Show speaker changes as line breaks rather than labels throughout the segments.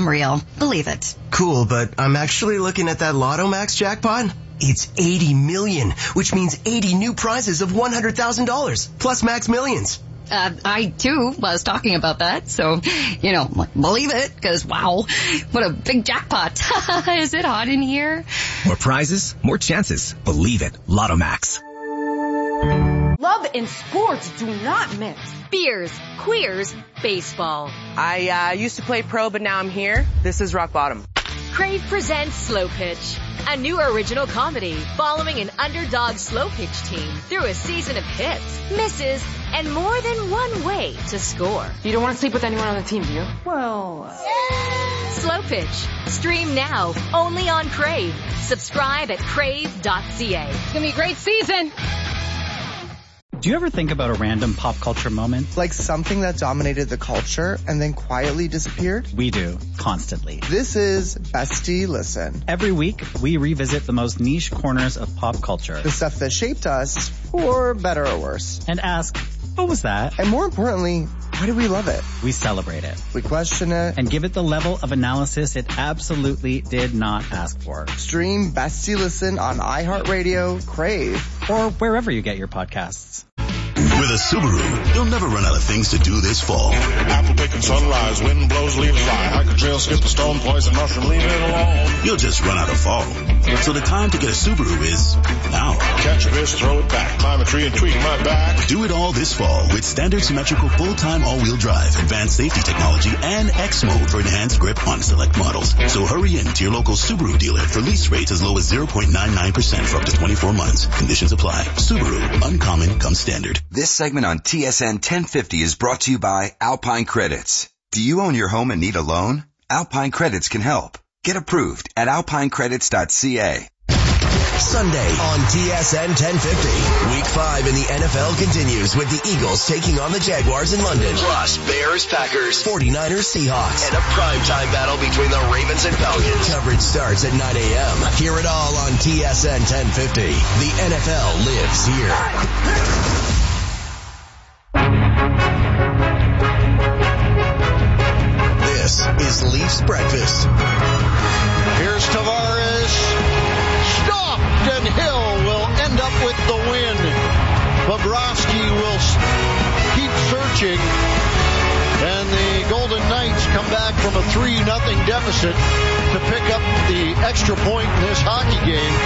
them real. Believe it.
Cool, but I'm actually looking at that Lotto Max jackpot. It's 80 million, which means 80 new prizes of $100,000, plus Max Millions.
I, too, was talking about that, so, believe it, because, wow, what a big jackpot. Is it hot in here?
More prizes, more chances. Believe it. Lotto Max.
Love and sports do not mix.
Beers, queers, baseball.
I used to play pro, but now I'm here. This is rock bottom.
Crave presents Slow Pitch, a new original comedy following an underdog slow pitch team through a season of hits, misses, and more than one way to score.
You don't want to sleep with anyone on the team, do you? Well...
Slow Pitch. Stream now, only on Crave. Subscribe at crave.ca.
It's going to be a great season.
Do you ever think about a random pop culture moment?
Like something that dominated the culture and then quietly disappeared?
We do, constantly.
This is Bestie Listen.
Every week, we revisit the most niche corners of pop culture.
The stuff that shaped us, for better or worse.
And ask, what was that?
And more importantly, why do we love it?
We celebrate it.
We question it.
And give it the level of analysis it absolutely did not ask for.
Stream Bestie Listen on iHeartRadio, Crave,
or wherever you get your podcasts.
With a Subaru, you'll never run out of things to do this fall.
Apple picking sunrise, wind blows, leaves fly. Hike a trail, skip a stone, poison mushroom, leave it alone.
You'll just run out of fall. So the time to get a Subaru is now.
Catch a fish, throw it back, climb a tree and tweak my back.
Do it all this fall with standard symmetrical full-time all-wheel drive, advanced safety technology, and X mode for enhanced grip on select models. So hurry in to your local Subaru dealer for lease rates as low as 0.99% for up to 24 months. Conditions apply. Subaru, uncommon comes standard.
This segment on TSN 1050 is brought to you by Alpine Credits. Do you own your home and need a loan? Alpine Credits can help. Get approved at alpinecredits.ca.
Sunday on TSN 1050. Week 5 in the NFL continues with the Eagles taking on the Jaguars in London. Plus, Bears, Packers, 49ers, Seahawks, and a primetime battle between the Ravens and Falcons. Coverage starts at 9 a.m. Hear it all on TSN 1050. The NFL lives here. This is Leafs Breakfast.
Here's Tavares. Stopped, and Hill will end up with the win. Bobrovsky will keep searching. And the Golden Knights come back from a 3-0 deficit to pick up the extra point in this hockey game.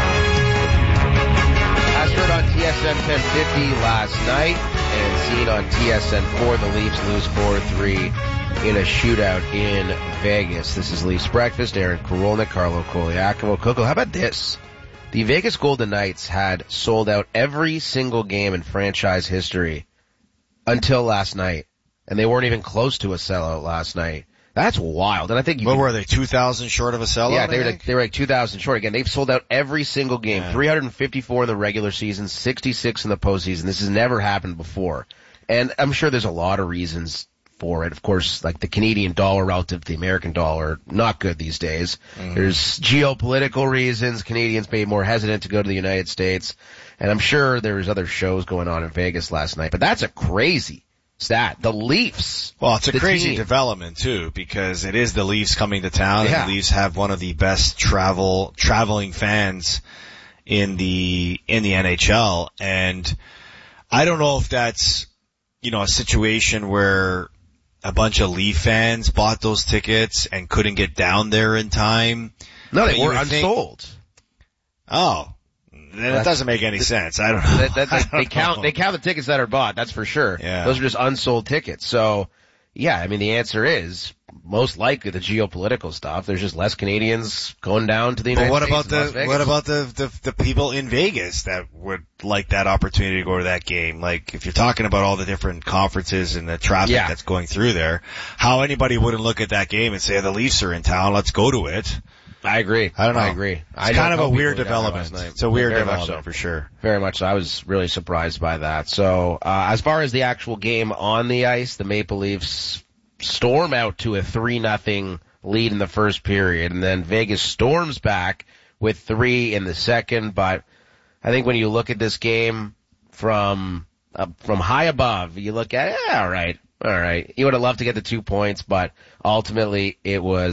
As heard on TSN 1050 last night and seen on TSN 4, the Leafs lose 4-3 in a shootout in Vegas. This is Leafs Breakfast. Aaron Korolnik, Carlo Koliakovo. Coco, how about this? The Vegas Golden Knights had sold out every single game in franchise history until last night. And they weren't even close to a sellout last night. That's wild. And I think
what were they, 2,000 short of a sellout?
Yeah, they were like 2,000 short. Again, they've sold out every single game. Yeah. 354 in the regular season, 66 in the postseason. This has never happened before. And I'm sure there's a lot of reasons for it. Of course, like the Canadian dollar relative to the American dollar, not good these days. Mm-hmm. There's geopolitical reasons. Canadians may be more hesitant to go to the United States. And I'm sure there was other shows going on in Vegas last night. But that's a crazy stat. The Leafs.
Well, it's a crazy development too, because it is the Leafs coming to town, and the Leafs have one of the best traveling fans in the NHL. And I don't know if that's, a situation where a bunch of Leaf fans bought those tickets and couldn't get down there in time.
No, they were unsold.
Then it doesn't make any sense. I don't know.
They count the tickets that are bought, that's for sure.
Yeah.
Those are just unsold tickets. So, yeah, I mean, the answer is most likely the geopolitical stuff. There's just less Canadians going down to the United States.
What about the people in Vegas that would like that opportunity to go to that game? Like, if you're talking about all the different conferences and the traffic that's going through there, how anybody wouldn't look at that game and say, the Leafs are in town, let's go to it.
I agree.
I don't know.
I agree.
It's kind of a weird development. It's a weird development for sure.
Very much so. I was really surprised by that. So, as far as the actual game on the ice, the Maple Leafs storm out to a 3-0 lead in the first period, and then Vegas storms back with 3 in the second. But I think when you look at this game from high above, you look at all right. You would have loved to get the 2 points, but ultimately it was